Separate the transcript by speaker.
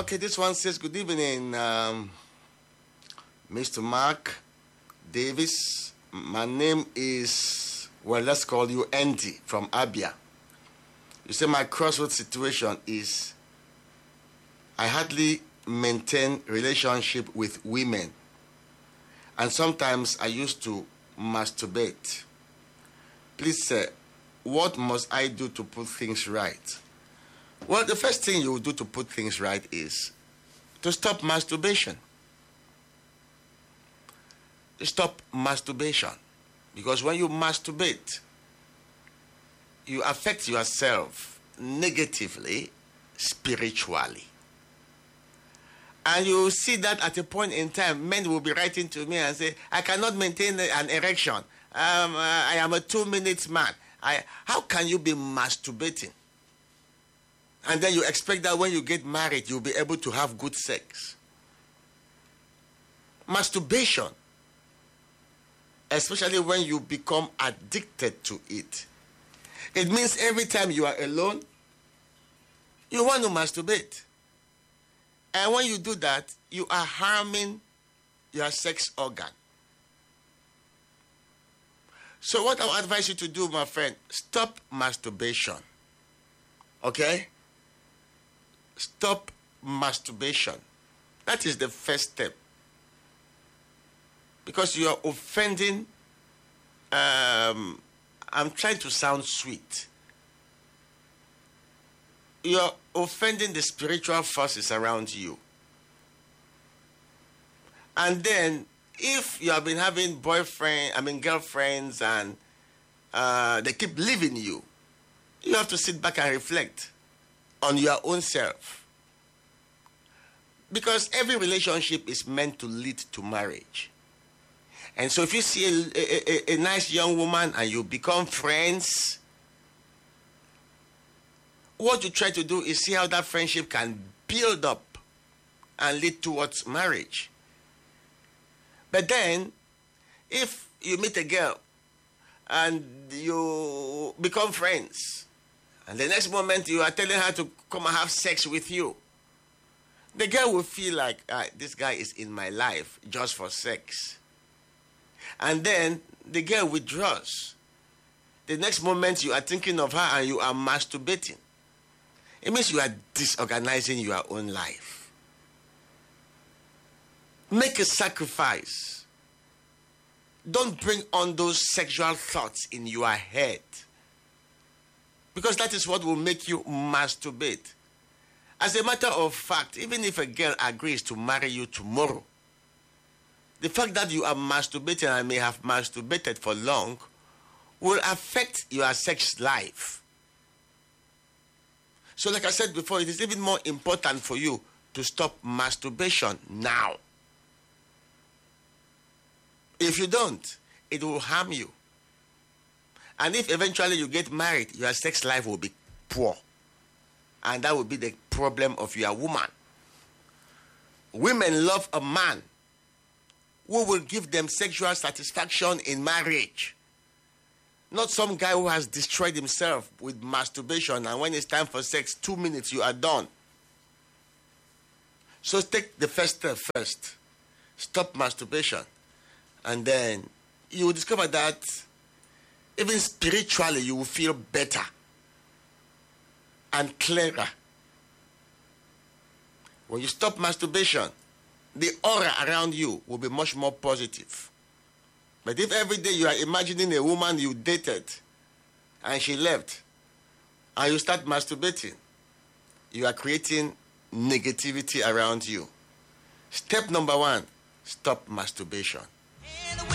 Speaker 1: Okay, this one says, good evening, Mr. Mark Davis. My name is, well, let's call you Andy from Abia. You say my crossroads situation is I hardly maintain relationship with women. And sometimes I used to masturbate. Please, sir, what must I do to put things right? Well, the first thing you will do to put things right is to stop masturbation. Stop masturbation. Because when you masturbate, you affect yourself negatively, spiritually. And you see that at a point in time, men will be writing to me and say, I cannot maintain an erection. I am a 2-minute man. How can you be masturbating? And then you expect that when you get married, you'll be able to have good sex. Masturbation, especially when you become addicted to it, it means every time you are alone, you want to masturbate. And when you do that, you are harming your sex organ. So what I would advise you to do, my friend, stop masturbation. Okay? Stop masturbation. That is the first step. Because you are offending, I'm trying to sound sweet. You are offending the spiritual forces around you. And then, if you have been having girlfriends, and they keep leaving you, you have to sit back and reflect on your own self. Because every relationship is meant to lead to marriage. And so if you see a nice young woman and you become friends, what you try to do is see how that friendship can build up and lead towards marriage. But then, if you meet a girl and you become friends, and the next moment you are telling her to come and have sex with you, the girl will feel like, this guy is in my life just for sex. And then the girl withdraws. The next moment you are thinking of her and you are masturbating. It means you are disorganizing your own life. Make a sacrifice. Don't bring on those sexual thoughts in your head. Because that is what will make you masturbate. As a matter of fact, even if a girl agrees to marry you tomorrow, the fact that you are masturbating and may have masturbated for long will affect your sex life. So like I said before, it is even more important for you to stop masturbation now. If you don't, it will harm you. And if eventually you get married, your sex life will be poor. And that will be the problem of your woman. Women love a man who will give them sexual satisfaction in marriage. Not some guy who has destroyed himself with masturbation, and when it's time for sex, 2 minutes, you are done. So take the first step first. Stop masturbation. And then you will discover that even spiritually you will feel better and clearer. When you stop masturbation, the aura around you will be much more positive. But if every day you are imagining a woman you dated and she left, and you start masturbating, you are creating negativity around you. Step number 1, stop masturbation.